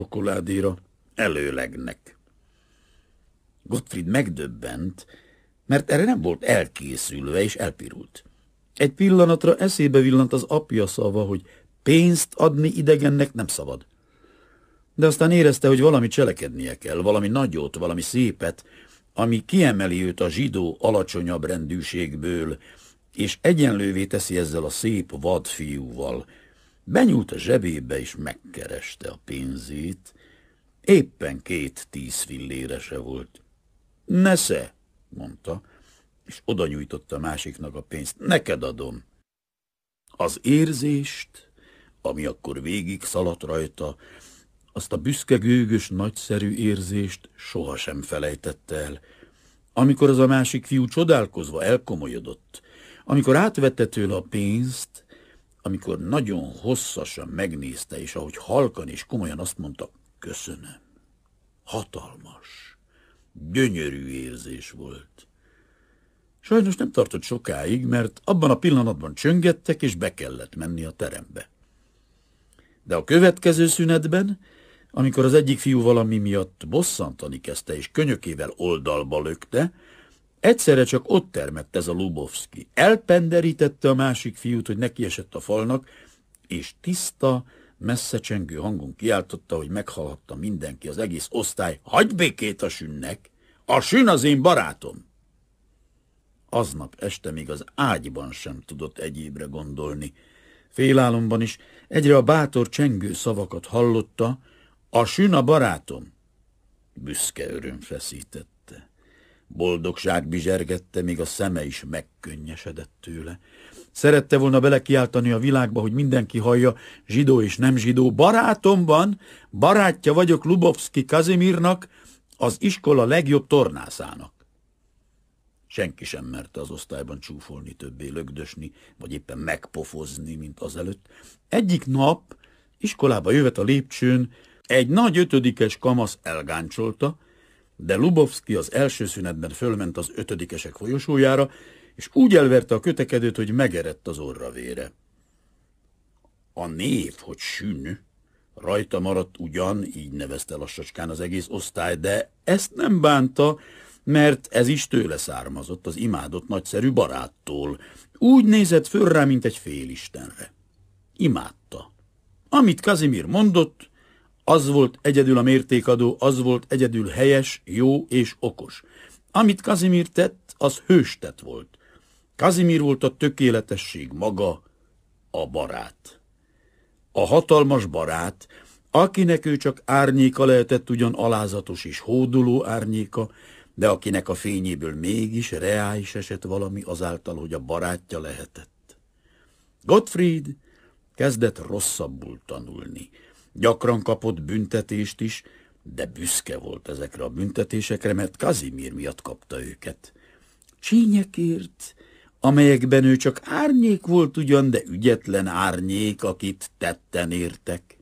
csokoládéra, előlegnek. Gottfried megdöbbent, mert erre nem volt elkészülve, és elpirult. Egy pillanatra eszébe villant az apja szava, hogy pénzt adni idegennek nem szabad. De aztán érezte, hogy valami cselekednie kell, valami nagyot, valami szépet, ami kiemeli őt a zsidó alacsonyabb rendűségből, és egyenlővé teszi ezzel a szép vadfiúval. Benyúlt a zsebébe, és megkereste a pénzét. Éppen 2 10 fillérese volt. Nesze, mondta, és oda nyújtotta a másiknak a pénzt. Neked adom. Az érzést, ami akkor végig szaladt rajta, azt a büszke, gőgös, nagyszerű érzést sohasem felejtette el. Amikor az a másik fiú csodálkozva elkomolyodott, amikor átvette tőle a pénzt, amikor nagyon hosszasan megnézte, és ahogy halkan és komolyan azt mondta, köszönöm. Hatalmas, gyönyörű érzés volt. Sajnos nem tartott sokáig, mert abban a pillanatban csöngettek, és be kellett menni a terembe. De a következő szünetben, amikor az egyik fiú valami miatt bosszantani kezdte, és könyökével oldalba lökte, egyszerre csak ott termett ez a Lubovszki. Elpenderítette a másik fiút, hogy nekiesett a falnak, és tiszta, messze csengő hangon kiáltotta, hogy meghallhatta mindenki, az egész osztály, hagyj békét a sünnek! A sün az én barátom! Aznap este még az ágyban sem tudott egyébre gondolni. Félálomban is egyre a bátor csengő szavakat hallotta, a sün a barátom. Büszke öröm feszítette. Boldogság bizsergette, még a szeme is megkönnyesedett tőle. Szerette volna belekiáltani a világba, hogy mindenki hallja, zsidó és nem zsidó. Barátom van, barátja vagyok Lubovszki Kazimirnak, az iskola legjobb tornászának. Senki sem merte az osztályban csúfolni, többé lögdösni, vagy éppen megpofozni, mint azelőtt. Egyik nap iskolába jövet a lépcsőn, egy nagy 5-es kamasz elgáncsolta, de Lubovszki az első szünetben fölment az 5-esek folyosójára, és úgy elverte a kötekedőt, hogy megerett az orra vére. A név, hogy sün, rajta maradt ugyan, így nevezte lassacskán az egész osztály, de ezt nem bánta, mert ez is tőle származott, az imádott nagyszerű baráttól. Úgy nézett föl rá, mint egy félistenre. Imádta. Amit Kazimir mondott, az volt egyedül a mértékadó, az volt egyedül helyes, jó és okos. Amit Kazimir tett, az hőstett volt. Kazimir volt a tökéletesség maga, a barát. A hatalmas barát, akinek ő csak árnyéka lehetett, ugyan alázatos és hódoló árnyéka, de akinek a fényéből mégis reális esett valami azáltal, hogy a barátja lehetett. Gottfried kezdett rosszabbul tanulni. Gyakran kapott büntetést is, de büszke volt ezekre a büntetésekre, mert Kazimir miatt kapta őket. Csínyekért, amelyekben ő csak árnyék volt ugyan, de ügyetlen árnyék, akit tetten értek.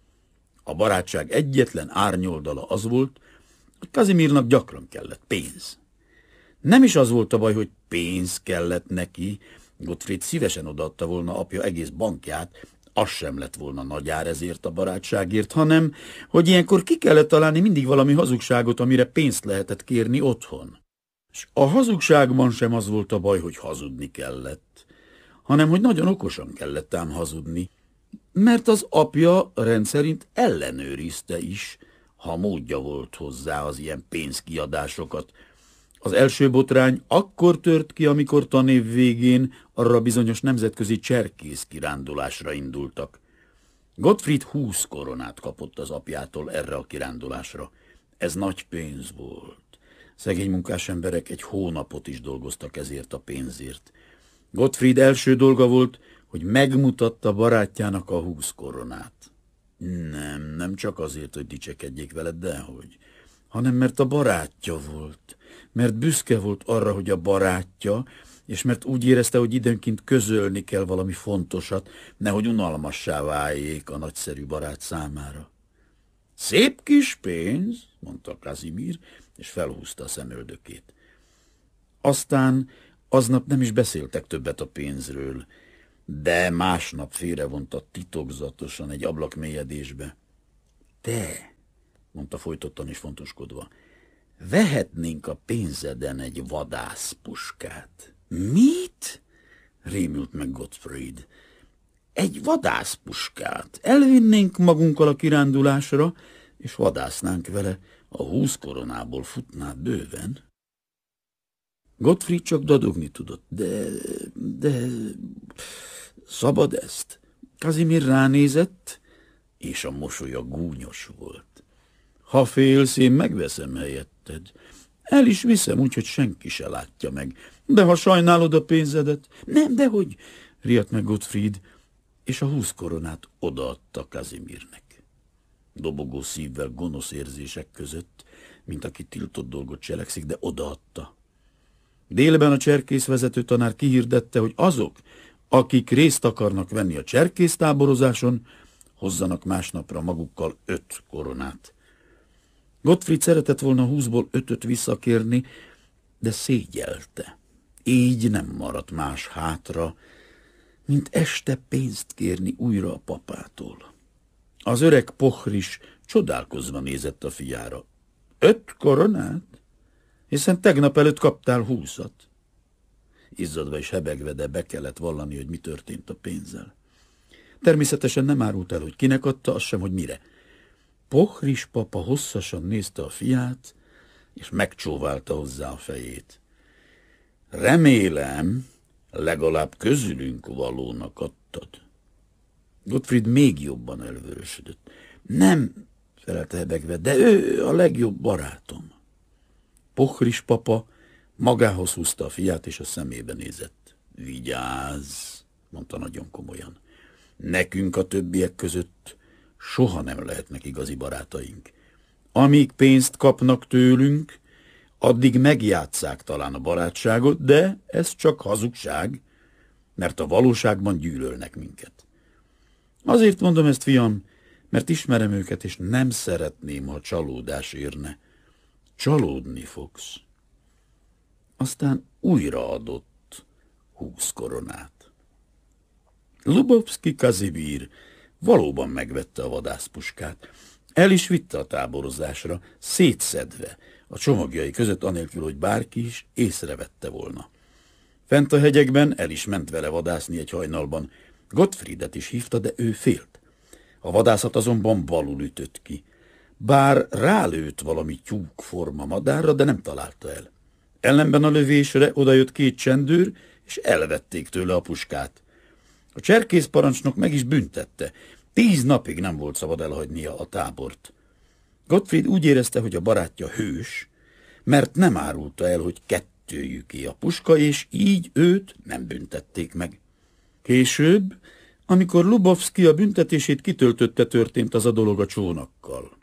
A barátság egyetlen árnyoldala az volt, hogy Kazimirnak gyakran kellett pénz. Nem is az volt a baj, hogy pénz kellett neki, Gottfried szívesen odaadta volna apja egész bankját, az sem lett volna nagy ár ezért a barátságért, hanem, hogy ilyenkor ki kellett találni mindig valami hazugságot, amire pénzt lehetett kérni otthon. És a hazugságban sem az volt a baj, hogy hazudni kellett, hanem, hogy nagyon okosan kellett ám hazudni, mert az apja rendszerint ellenőrizte is, ha módja volt hozzá az ilyen pénzkiadásokat. Az első botrány akkor tört ki, amikor tanév végén arra bizonyos nemzetközi cserkész kirándulásra indultak. Gottfried 20 koronát kapott az apjától erre a kirándulásra. Ez nagy pénz volt. Szegény munkás emberek egy hónapot is dolgoztak ezért a pénzért. Gottfried első dolga volt, hogy megmutatta barátjának a 20 koronát. Nem csak azért, hogy dicsekedjék veled, dehogy, hanem mert a barátja volt, mert büszke volt arra, hogy a barátja, és mert úgy érezte, hogy időnként közölni kell valami fontosat, nehogy unalmassá váljék a nagyszerű barát számára. Szép kis pénz, mondta Kazimir, és felhúzta a szemöldökét. Aztán aznap nem is beszéltek többet a pénzről, de másnap félrevonta titokzatosan egy ablakmélyedésbe. te, mondta folytottan és fontoskodva, vehetnénk a pénzeden egy vadászpuskát. Mit? Rémült meg Gottfried. Egy vadászpuskát. Elvinnénk magunkkal a kirándulásra, és vadásznánk vele, a 20 koronából futná bőven. Gottfried csak dadogni tudott. De... szabad ezt? Kazimír ránézett, és a mosolya gúnyos volt. Ha félsz, én megveszem helyetted. El is viszem, úgyhogy senki se látja meg. De ha sajnálod a pénzedet... Nem, dehogy, riadt meg Gottfried, és a 20 koronát odaadta Kazimírnek. Dobogó szívvel, gonosz érzések között, mint aki tiltott dolgot cselekszik, de odaadta. Délben a cserkészvezető tanár kihirdette, hogy azok, akik részt akarnak venni a cserkésztáborozáson, hozzanak másnapra magukkal 5 koronát. Gottfried szeretett volna 20-ból 5-öt visszakérni, de szégyelte. Így nem maradt más hátra, mint este pénzt kérni újra a papától. Az öreg Pohris csodálkozva nézett a fiára. 5 koronát? Hiszen tegnap előtt kaptál 20-at. Izzadva és hebegve, de be kellett vallani, hogy mi történt a pénzzel. Természetesen nem árult el, hogy kinek adta, az sem, hogy mire. Pohris papa hosszasan nézte a fiát, és megcsóválta hozzá a fejét. Remélem, legalább közülünk valónak adtad. Gottfried még jobban elvörösödött. Nem, felelte hebegve, de ő a legjobb barátom. Pohris papa magához húzta a fiát, és a szemébe nézett. Vigyázz, mondta nagyon komolyan. Nekünk a többiek között soha nem lehetnek igazi barátaink. Amíg pénzt kapnak tőlünk, addig megjátsszák talán a barátságot, de ez csak hazugság, mert a valóságban gyűlölnek minket. Azért mondom ezt, fiam, mert ismerem őket, és nem szeretném, ha csalódás érne. Csalódni fogsz. Aztán újra adott 20 koronát. Lubovszki Kazimír valóban megvette a vadászpuskát. El is vitte a táborozásra, szétszedve a csomagjai között, anélkül, hogy bárki is észrevette volna. Fent a hegyekben el is ment vele vadászni egy hajnalban. Gottfriedet is hívta, de ő félt. A vadászat azonban balul ütött ki. Bár rálőtt valami tyúkforma madárra, de nem találta el. Ellenben a lövésre odajött 2 csendőr, és elvették tőle a puskát. A cserkészparancsnok meg is büntette. 10 napig nem volt szabad elhagynia a tábort. Gottfried úgy érezte, hogy a barátja hős, mert nem árulta el, hogy kettőjüké a puska, és így őt nem büntették meg. Később, amikor Lubovszki a büntetését kitöltötte, történt az a dolog a csónakkal.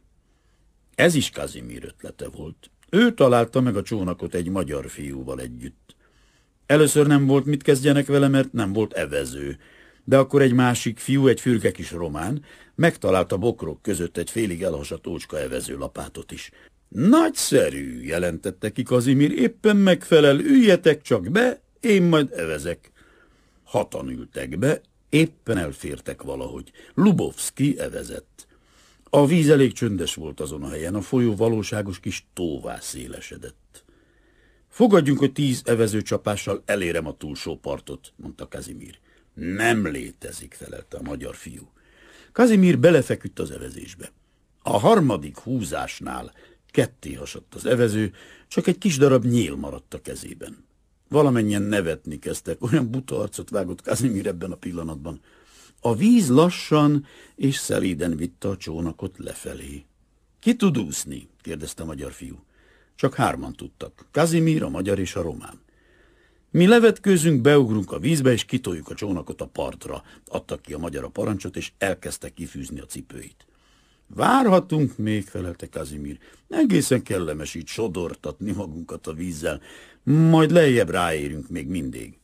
Ez is Kazimír ötlete volt. Ő találta meg a csónakot egy magyar fiúval együtt. Először nem volt mit kezdjenek vele, mert nem volt evező, de akkor egy másik fiú, egy fürge kis román, megtalálta bokrok között egy félig elhasadt ócska evezőlapátot is. Nagyszerű, jelentette ki Kazimír, éppen megfelel, üljetek csak be, én majd evezek. 6-an ültek be, éppen elfértek valahogy. Lubovszki evezett. A víz elég csöndes volt azon a helyen, a folyó valóságos kis tóvá szélesedett. Fogadjunk, hogy 10 evezőcsapással elérem a túlsó partot, mondta Kazimír. Nem létezik, felelte a magyar fiú. Kazimír belefeküdt az evezésbe. A 3. húzásnál ketté hasadt az evező, csak egy kis darab nyél maradt a kezében. Valamennyien nevetni kezdtek, olyan buta arcot vágott Kazimír ebben a pillanatban. A víz lassan és szelíden vitte a csónakot lefelé. Ki tud úszni? kérdezte a magyar fiú. Csak 3-an tudtak, Kazimír, a magyar és a román. Mi levetkőzünk, beugrunk a vízbe, és kitoljuk a csónakot a partra, adtak ki a magyar a parancsot, és elkezdte kifűzni a cipőit. Várhatunk még, felelte Kazimír. Egészen kellemes így sodortatni magunkat a vízzel, majd lejjebb ráérünk még mindig.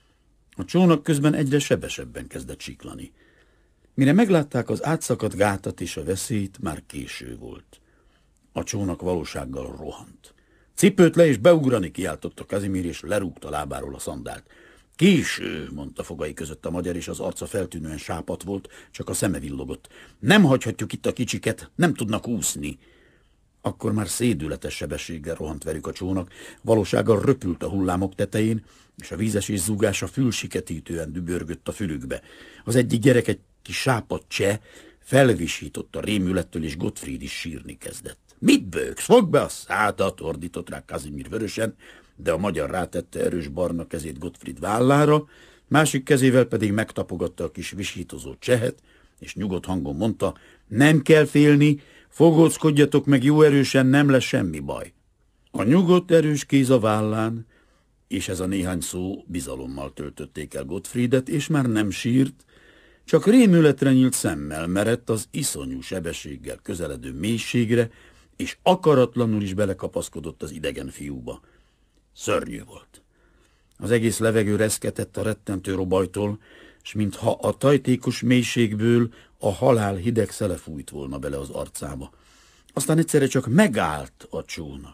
A csónak közben egyre sebesebben kezdett siklani. Mire meglátták az átszakadt gátat és a veszélyt, már késő volt. A csónak valósággal rohant. Cipőt le és beugrani, kiáltotta Kazimír, és lerúgta lábáról a szandált. Késő, mondta fogai között a magyar, és az arca feltűnően sápadt volt, csak a szeme villogott. Nem hagyhatjuk itt a kicsiket, nem tudnak úszni. Akkor már szédületes sebességgel rohant velük a csónak, valósággal röpült a hullámok tetején, és a vízesés zúgása fülsiketítően dübörgött a fülükbe. Az egyik gyerek, egy kis sápadt cseh, felvisított a rémülettől, és Gottfried is sírni kezdett. Mit bőgsz? Fogd be a szádat, ordított rá Kazimír vörösen, de a magyar rátette erős barna kezét Gottfried vállára, másik kezével pedig megtapogatta a kis visítozó csehet, és nyugodt hangon mondta, nem kell félni, fogóckodjatok meg jó erősen, nem lesz semmi baj. A nyugodt erős kéz a vállán, és ez a néhány szó bizalommal töltötték el Gottfriedet, és már nem sírt, csak rémületre nyílt szemmel merett az iszonyú sebességgel közeledő mélységre, és akaratlanul is belekapaszkodott az idegen fiúba. Szörnyű volt. Az egész levegő reszketett a rettentő robajtól, s mintha a tajtékos mélységből a halál hideg szele fújt volna bele az arcába. Aztán egyszerre csak megállt a csónak.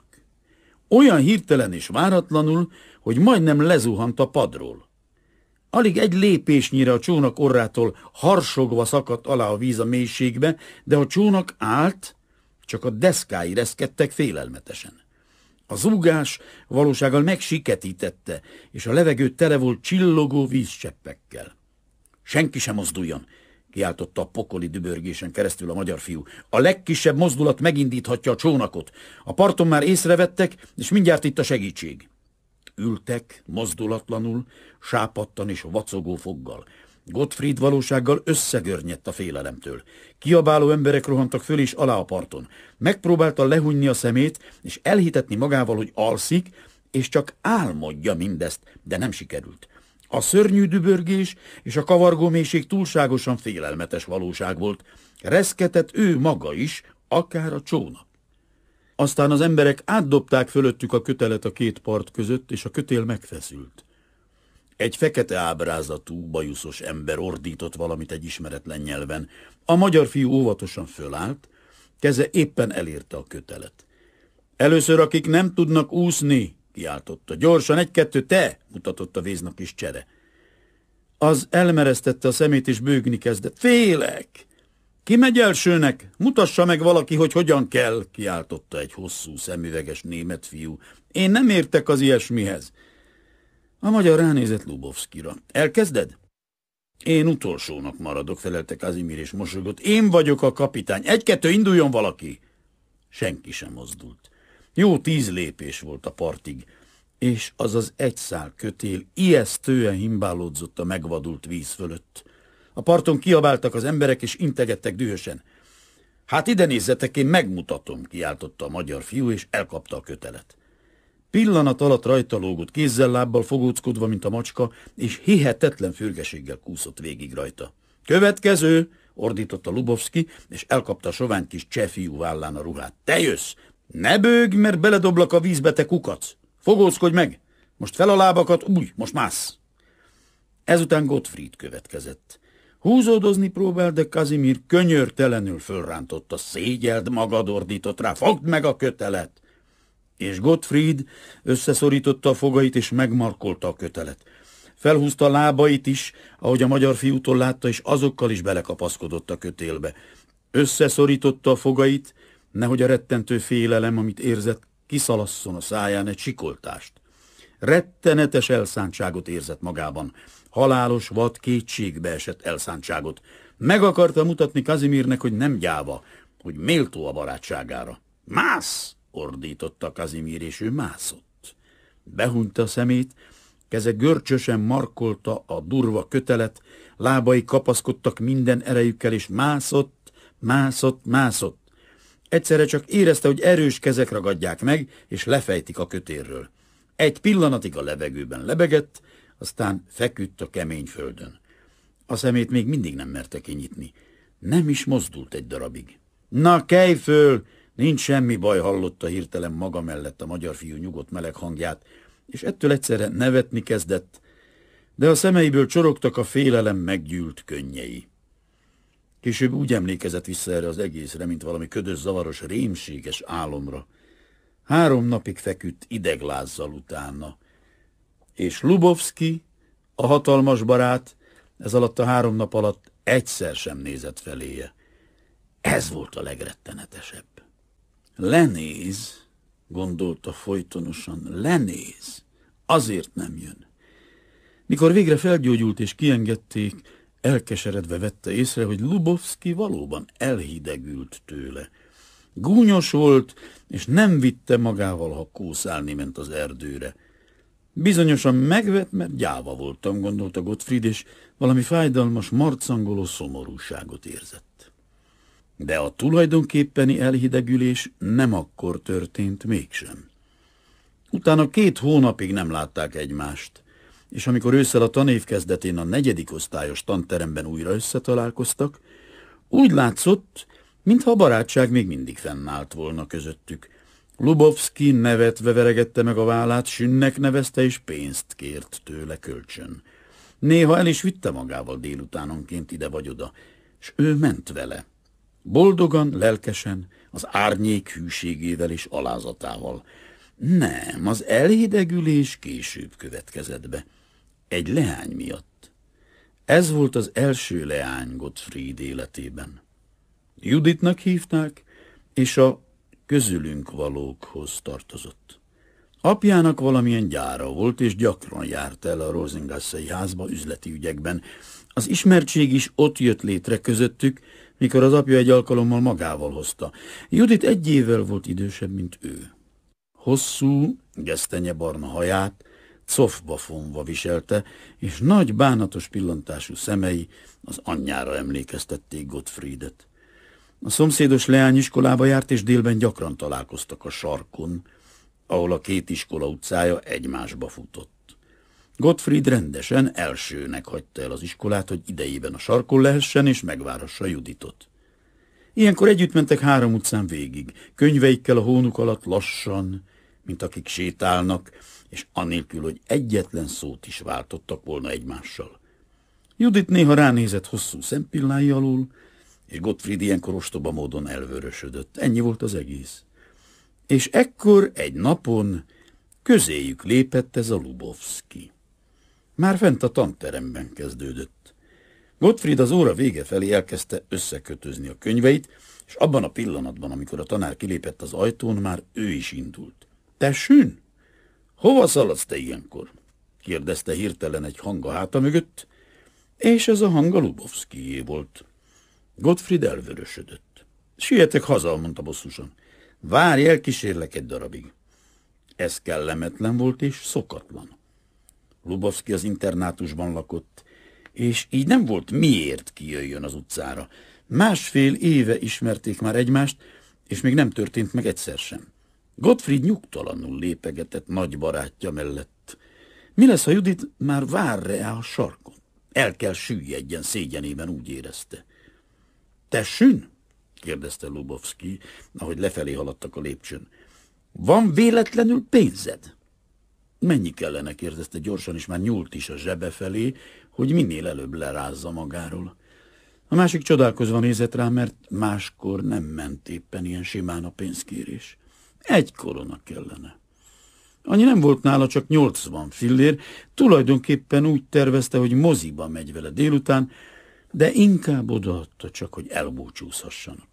Olyan hirtelen és váratlanul, hogy majdnem lezuhant a padról. Alig egy lépésnyire a csónak orrától harsogva szakadt alá a víz a mélységbe, de a csónak állt, csak a deszkái reszkedtek félelmetesen. A zúgás valósággal megsiketítette, és a levegő tele volt csillogó vízcseppekkel. Senki sem mozduljon, kiáltotta a pokoli dübörgésen keresztül a magyar fiú. A legkisebb mozdulat megindíthatja a csónakot. A parton már észrevettek, és mindjárt itt a segítség. Ültek, mozdulatlanul, sápadtan és vacogó foggal. Gottfried valósággal összegörnyedt a félelemtől. Kiabáló emberek rohantak föl és alá a parton. Megpróbálta lehúnyni a szemét, és elhitetni magával, hogy alszik, és csak álmodja mindezt, de nem sikerült. A szörnyű dübörgés és a kavargó mélység túlságosan félelmetes valóság volt. Reszketett ő maga is, akár a csónak. Aztán az emberek átdobták fölöttük a kötelet a két part között, és a kötél megfeszült. Egy fekete ábrázatú, bajuszos ember ordított valamit egy ismeretlen nyelven. A magyar fiú óvatosan fölállt, keze éppen elérte a kötelet. Először, akik nem tudnak úszni, kiáltotta. Gyorsan, egy-kettő, te, mutatott a véznak is csere. Az elmeresztette a szemét, és bőgni kezdett. Félek! Ki megy elsőnek? Mutassa meg valaki, hogy hogyan kell, kiáltotta egy hosszú, szemüveges német fiú. Én nem értek az ilyesmihez. A magyar ránézett Lubovszkira. Elkezded? Én utolsónak maradok, felelte Kazimír és mosogott. Én vagyok a kapitány. Egy-kettő, induljon valaki. Senki sem mozdult. Jó 10 lépés volt a partig, és az az egy szál kötél ijesztően himbálódzott a megvadult víz fölött. A parton kiabáltak az emberek, és integettek dühösen. Hát ide nézzetek, én megmutatom, kiáltotta a magyar fiú, és elkapta a kötelet. Pillanat alatt rajta lógott, kézzel-lábbal fogóckodva, mint a macska, és hihetetlen fürgeséggel kúszott végig rajta. Következő, ordította Lubovszki, és elkapta a sovány kis cseh fiú vállán a ruhát. Te jössz! Ne bőgj, mert beledoblak a vízbe, te kukac! Fogózkodj meg! Most fel a lábakat, úgy, most mász! Ezután Gottfried következett. Húzódozni próbált, de Kazimír könyörtelenül fölrántotta. Szégyeld magad, ordított rá, fogd meg a kötelet! És Gottfried összeszorította a fogait, és megmarkolta a kötelet. Felhúzta a lábait is, ahogy a magyar fiútól látta, és azokkal is belekapaszkodott a kötélbe. Összeszorította a fogait, nehogy a rettentő félelem, amit érzett, kiszalasszon a száján egy sikoltást. Rettenetes elszántságot érzett magában, halálos, vad, kétségbe esett elszántságot. Meg akarta mutatni Kazimírnek, hogy nem gyáva, hogy méltó a barátságára. Mász! Ordította Kazimír, és ő mászott. Behunyta a szemét, keze görcsösen markolta a durva kötelet, lábai kapaszkodtak minden erejükkel, és mászott. Egyszerre csak érezte, hogy erős kezek ragadják meg, és lefejtik a kötélről. Egy pillanatig a levegőben lebegett, aztán feküdt a kemény földön. A szemét még mindig nem merte kinyitni. Nem is mozdult egy darabig. Na, kelj föl! Nincs semmi baj, hallotta hirtelen maga mellett a magyar fiú nyugodt meleg hangját, és ettől egyszerre nevetni kezdett, de a szemeiből csorogtak a félelem meggyűlt könnyei. Később úgy emlékezett vissza erre az egészre, mint valami ködös, zavaros, rémséges álomra. 3 napig feküdt ideglázzal utána, és Lubovszki A hatalmas barát ez alatt a 3 nap alatt egyszer sem nézett feléje. Ez volt a legrettenetesebb. Lenéz, gondolta folytonosan, lenéz, azért nem jön. Mikor végre felgyógyult és kiengedték, elkeseredve vette észre, hogy Lubovszki valóban elhidegült tőle. Gúnyos volt, és nem vitte magával, ha kószálni ment az erdőre. Bizonyosan megvett, mert gyáva voltam, gondolta Gottfried, és valami fájdalmas, marcangoló szomorúságot érzett. De a tulajdonképpeni elhidegülés nem akkor történt mégsem. Utána 2 hónapig nem látták egymást, és amikor ősszel a tanév kezdetén a 4. osztályos tanteremben újra összetalálkoztak, úgy látszott, mintha a barátság még mindig fennállt volna közöttük. Lubovszki nevetve veregette meg a vállát, Sünnek nevezte, és pénzt kért tőle kölcsön. Néha el is vitte magával délutánonként ide vagy oda, s ő ment vele. Boldogan, lelkesen, az árnyék hűségével és alázatával. Nem, az elhidegülés később következett be. Egy leány miatt. Ez volt az első leány Gottfried életében. Juditnak hívták, és a közülünk valókhoz tartozott. Apjának valamilyen gyára volt, és gyakran járt el a Rosengassei házba üzleti ügyekben. Az ismertség is ott jött létre közöttük, mikor az apja egy alkalommal magával hozta. Judit 1 évvel volt idősebb, mint ő. Hosszú, gesztenyebarna haját cofba fonva viselte, és nagy bánatos pillantású szemei az anyjára emlékeztették Gottfriedet. A szomszédos leányiskolába járt, és délben gyakran találkoztak a sarkon, ahol a 2 iskola utcája egymásba futott. Gottfried rendesen elsőnek hagyta el az iskolát, hogy idejében a sarkon lehessen, és megvárassa Juditot. Ilyenkor együtt mentek 3 utcán végig, könyveikkel a hónuk alatt lassan, mint akik sétálnak, és anélkül, hogy egyetlen szót is váltottak volna egymással. Judit néha ránézett hosszú szempillái alól, és Gottfried ilyenkor ostoba módon elvörösödött. Ennyi volt az egész. És ekkor egy napon közéjük lépett ez a Lubovszki. Már fent a tanteremben kezdődött. Gottfried az óra vége felé elkezdte összekötözni a könyveit, és abban a pillanatban, amikor a tanár kilépett az ajtón, már ő is indult. – Te Sün, hova szaladsz te ilyenkor? – kérdezte hirtelen egy hang a háta mögött, és ez a hang a Lubovszkijé volt. Gottfried elvörösödött. – Sietek haza, mondta bosszusan. – Várj, elkísérlek egy darabig. Ez kellemetlen volt és szokatlan. Lubovszki az internátusban lakott, és így nem volt miért kijöjjön az utcára. 1,5 éve ismerték már egymást, és még nem történt meg egyszer sem. Gottfried nyugtalanul lépegetett nagy barátja mellett. Mi lesz, ha Judit már vár rá a sarkon? El kell süllyedjen szégyenében, úgy érezte. – Te Sün? – kérdezte Lubovszki, ahogy lefelé haladtak a lépcsőn. – Van véletlenül pénzed? – Mennyi kellene? – kérdezte gyorsan, és már nyúlt is a zsebe felé, hogy minél előbb lerázza magáról. A másik csodálkozva nézett rá, mert máskor nem ment éppen ilyen simán a pénzkérés. 1 korona kellene. Annyi nem volt nála, csak 80 fillér, tulajdonképpen úgy tervezte, hogy moziba megy vele délután, de inkább odaadta csak, hogy elbúcsúzhassanak.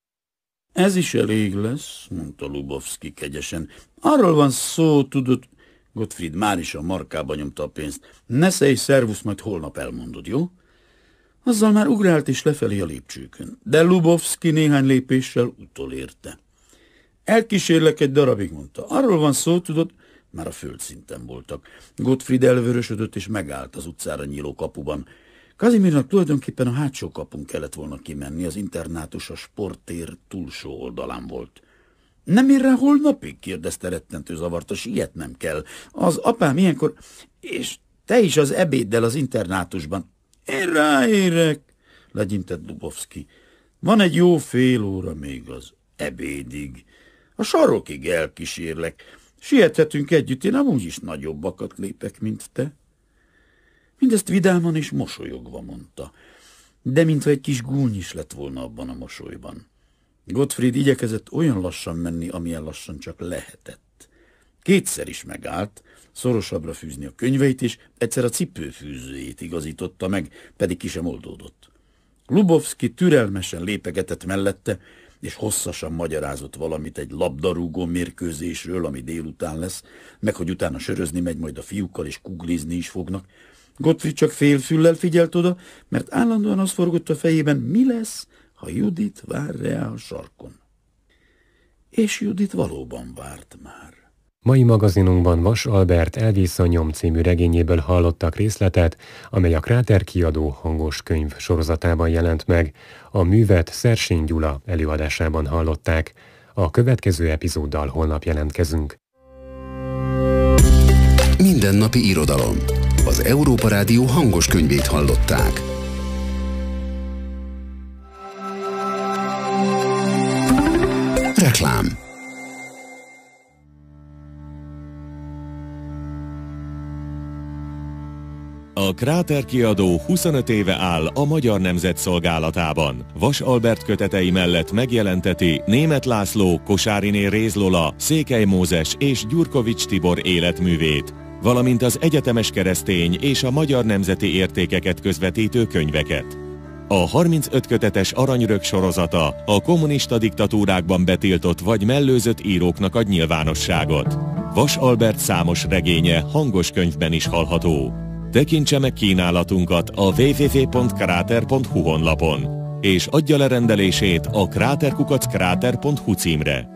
– Ez is elég lesz, mondta Lubovszki kegyesen. Arról van szó, tudod. Gottfried már is a markába nyomta a pénzt. Ne szej, szervusz, majd holnap elmondod, jó? Azzal már ugrált is lefelé a lépcsőkön, de Lubovszki néhány lépéssel utolérte. Elkísérlek egy darabig, mondta. Arról van szó, tudod, már a földszinten voltak. Gottfried elvörösödött és megállt az utcára nyíló kapuban. Kazimirnak tulajdonképpen a hátsó kapun kellett volna kimenni, az internátus a sporttér túlsó oldalán volt. Nem ér rá holnapig? Kérdezte rettentő zavarta, sietnem kell. Az apám ilyenkor, és te is az ebéddel az internátusban. Én ráérek, legyintett Lubovszki. Van egy jó fél óra még az ebédig. A sarokig elkísérlek. Siethetünk együtt, én amúgy is nagyobbakat lépek, mint te. Mindezt vidáman és mosolyogva mondta, de mintha egy kis gúny is lett volna abban a mosolyban. Gottfried igyekezett olyan lassan menni, amilyen lassan csak lehetett. Kétszer is megállt, szorosabbra fűzni a könyveit is, egyszer a cipőfűzőjét igazította meg, pedig ki sem oldódott. Lubovszki türelmesen lépegetett mellette, és hosszasan magyarázott valamit egy labdarúgó mérkőzésről, ami délután lesz, meg hogy utána sörözni megy majd a fiúkkal, és kuglizni is fognak. Gottfried csak félfüllel figyelt oda, mert állandóan az forgott a fejében, mi lesz, ha Judit vár rá a sarkon. És Judit valóban várt már. Mai magazinunkban Vas Albert Elvész a nyom című regényéből hallottak részletet, amely a Kráter kiadó hangos könyv sorozatában jelent meg. A művet Szersény Gyula előadásában hallották. A következő epizóddal holnap jelentkezünk. Mindennapi irodalom. Az Európa Rádió hangos könyvét hallották. Reklám. A Kráter kiadó 25 éve áll a Magyar Nemzet szolgálatában. Vas Albert kötetei mellett megjelenteti Németh László, Kosáriné Réz Lola, Székely Mózes és Gyurkovics Tibor életművét, valamint az egyetemes keresztény és a magyar nemzeti értékeket közvetítő könyveket. A 35 kötetes Aranyrög sorozata a kommunista diktatúrákban betiltott vagy mellőzött íróknak ad nyilvánosságot. Vas Albert számos regénye hangos könyvben is hallható. Tekintse meg kínálatunkat a www.krater.hu honlapon, és adja le rendelését a kraterkukackráter.hu címre.